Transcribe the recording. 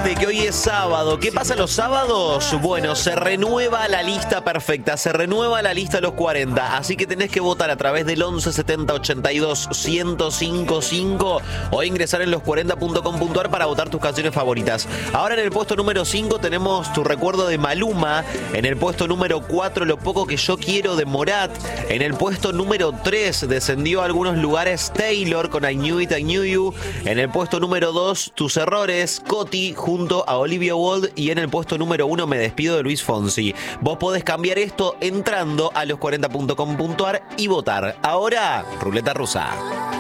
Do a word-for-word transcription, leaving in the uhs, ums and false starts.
recordarte que hoy es sábado. ¿Qué pasa los sábados? Bueno, se renueva la lista perfecta, se renueva la lista de los cuarenta, así que tenés que votar a través del once setenta ochenta y dos ciento cinco cinco o ingresar en los cuarenta punto com punto ar para votar tus canciones favoritas. Ahora en el puesto número cinco tenemos Tu Recuerdo de Maluma, en el puesto número cuatro Lo Poco Que Yo Quiero de Morat, en el puesto número tres descendió a algunos lugares Taylor con I Knew It, I Knew You, en el puesto número dos Tus Errores, Coti junto a Olivia Wilde y en el puesto número uno Me Despido de Luis Fonsi. Vos podés cambiar esto entrando a los cuarenta punto com punto ar y votar. Ahora, ruleta rusa.